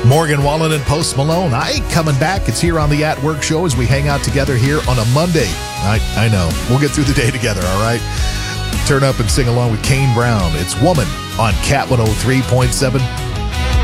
Morgan Wallen and Post Malone. I ain't coming back. It's here on the At Work Show as we hang out together here on a Monday. I know. We'll get through the day together, all right? Turn up and sing along with Kane Brown. It's Woman on Cat 103.7.